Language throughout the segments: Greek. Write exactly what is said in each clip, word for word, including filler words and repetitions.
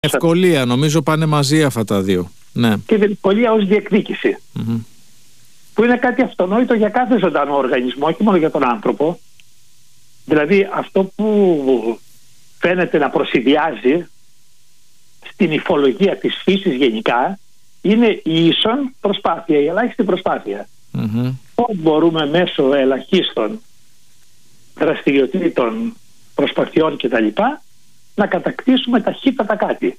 Ευκολία, νομίζω πάνε μαζί αυτά τα δύο. Ναι. Και την ευκολία ως διεκδίκηση. Mm-hmm. Που είναι κάτι αυτονόητο για κάθε ζωντανό οργανισμό, όχι μόνο για τον άνθρωπο. Δηλαδή αυτό που φαίνεται να προσηδιάζει στην υφολογία της φύσης γενικά είναι η ίσον προσπάθεια, η ελάχιστη προσπάθεια. Mm-hmm. Πώς μπορούμε μέσω ελαχίστων δραστηριοτήτων, προσπαθειών κτλ. Να κατακτήσουμε ταχύτατα κάτι.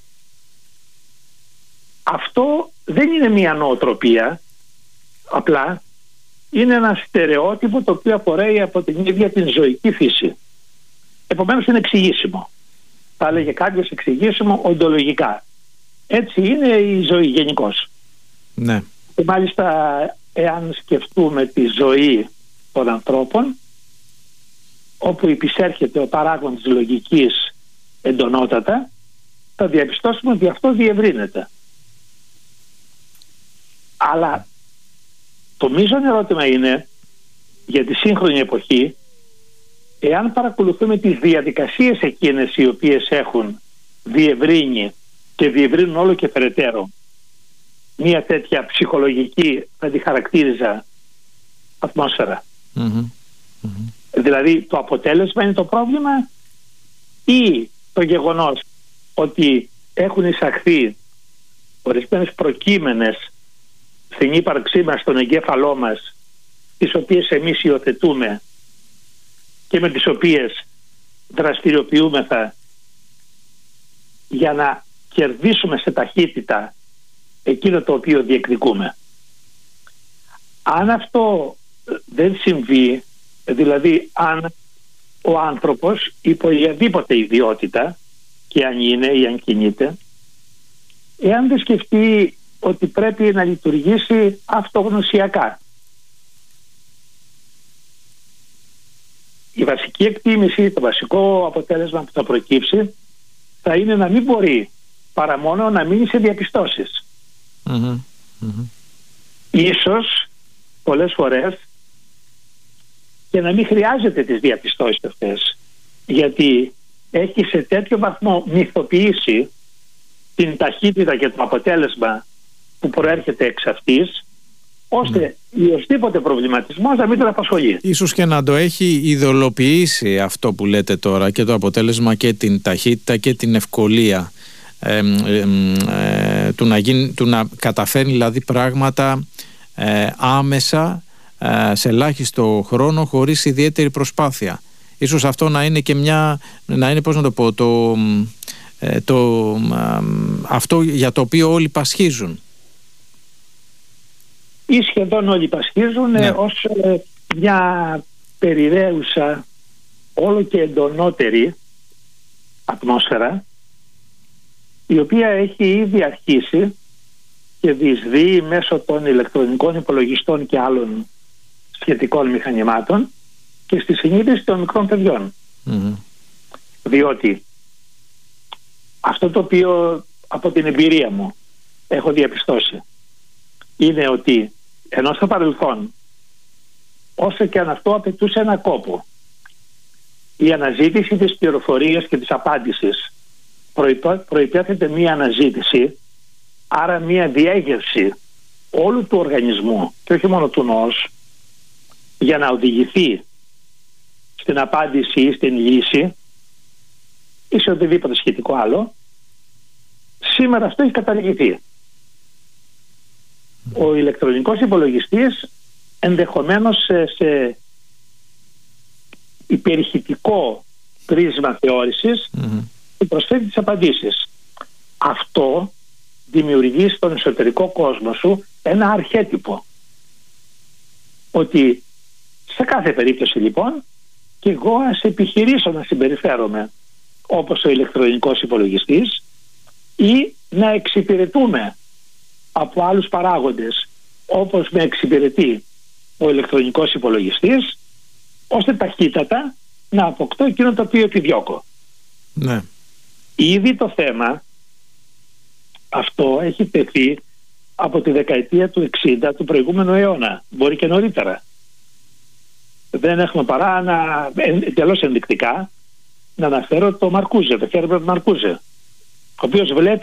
Αυτό δεν είναι μια νοοτροπία, απλά είναι ένα στερεότυπο το οποίο απορρέει από την ίδια την ζωική φύση. Επομένως είναι εξηγήσιμο. Θα έλεγε κάποιος εξηγήσιμο οντολογικά. Έτσι είναι η ζωή γενικώς. Ναι. Και μάλιστα εάν σκεφτούμε τη ζωή των ανθρώπων, όπου υπησέρχεται ο παράγων της λογικής εντονότατα, θα διαπιστώσουμε ότι αυτό διευρύνεται. Αλλά το μείζον ερώτημα είναι, για τη σύγχρονη εποχή, εάν παρακολουθούμε τις διαδικασίες εκείνες οι οποίες έχουν διευρύνει και διευρύνουν όλο και περαιτέρω μια τέτοια ψυχολογική, θα τη χαρακτήριζα, ατμόσφαιρα. Mm-hmm. Mm-hmm. Δηλαδή το αποτέλεσμα είναι το πρόβλημα ή το γεγονός ότι έχουν εισαχθεί ορισμένες προκείμενες στην ύπαρξή μας, στον εγκέφαλό μας, τις οποίες εμείς υιοθετούμε και με τις οποίες δραστηριοποιούμεθα για να κερδίσουμε σε ταχύτητα εκείνο το οποίο διεκδικούμε. Αν αυτό δεν συμβεί, δηλαδή αν ο άνθρωπος υπό οποιαδήποτε ιδιότητα, και αν είναι ή αν κινείται, εάν δεν σκεφτεί ότι πρέπει να λειτουργήσει αυτογνωσιακά, η βασική εκτίμηση, το βασικό αποτέλεσμα που θα προκύψει θα είναι να μην μπορεί παρά μόνο να μείνει σε διαπιστώσεις. Mm-hmm. Mm-hmm. Ίσως πολλές φορές και να μην χρειάζεται τις διαπιστώσεις αυτές, γιατί έχει σε τέτοιο βαθμό μυθοποιήσει την ταχύτητα και το αποτέλεσμα που προέρχεται εξ αυτής, ώστε mm. οποιοσδήποτε προβληματισμός να μην τον απασχολεί. Ίσως και να το έχει ειδωλοποιήσει αυτό που λέτε τώρα, και το αποτέλεσμα και την ταχύτητα και την ευκολία ε, ε, ε, του, να γίνει, του να καταφέρνει δηλαδή πράγματα ε, άμεσα ε, σε ελάχιστο χρόνο χωρίς ιδιαίτερη προσπάθεια. Ίσως αυτό να είναι και μια, να είναι, πώς να το πω, το, ε, το, ε, αυτό για το οποίο όλοι πασχίζουν. Ή σχεδόν όλοι πασχίζουν, ναι, ως ε, μια περιραίουσα όλο και εντονότερη ατμόσφαιρα, η οποία έχει ήδη αρχίσει και διεισδύει μέσω των ηλεκτρονικών υπολογιστών και άλλων σχετικών μηχανημάτων και στη συνείδηση των μικρών παιδιών. Mm-hmm. Διότι αυτό το οποίο από την εμπειρία μου έχω διαπιστώσει είναι ότι ενώ στο παρελθόν, όσο και αν αυτό απαιτούσε ένα κόπο, η αναζήτηση της πληροφορίας και της απάντησης προϋπέθεται μία αναζήτηση, άρα μία διέγερση όλου του οργανισμού και όχι μόνο του νόος, για να οδηγηθεί στην απάντηση ή στην λύση ή σε οτιδήποτε σχετικό άλλο. Σήμερα αυτό έχει καταργηθεί. Ο ηλεκτρονικός υπολογιστής ενδεχομένως σε, σε υπερηχητικό πρίσμα θεώρησης mm-hmm. προσθέτει τις απαντήσεις. Αυτό δημιουργεί στον εσωτερικό κόσμο σου ένα αρχέτυπο, ότι σε κάθε περίπτωση λοιπόν και εγώ ας επιχειρήσω να συμπεριφέρομαι όπως ο ηλεκτρονικός υπολογιστής ή να εξυπηρετούμε από άλλους παράγοντες όπως με εξυπηρετεί ο ηλεκτρονικός υπολογιστής, ώστε ταχύτατα να αποκτώ εκείνο το οποίο επιδιώκω. Ναι. Ήδη το θέμα αυτό έχει τεθεί από τη δεκαετία του εξήντα του προηγούμενου αιώνα, μπορεί και νωρίτερα. Δεν έχουμε παρά να, εντελώς ενδεικτικά, να αναφέρω το Μαρκούζε, το Χέρμπερτ Μαρκούζε, ο οποίος βλέπει